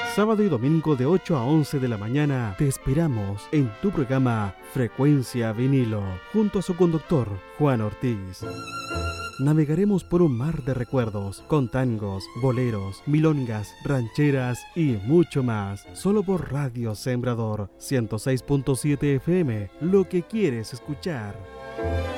Sábado y domingo de 8 a 11 de la mañana te esperamos en tu programa Frecuencia Vinilo, junto a su conductor, Juan Ortiz. Navegaremos por un mar de recuerdos, con tangos, boleros, milongas, rancheras y mucho más. Solo por Radio Sembrador 106.7 FM, lo que quieres escuchar.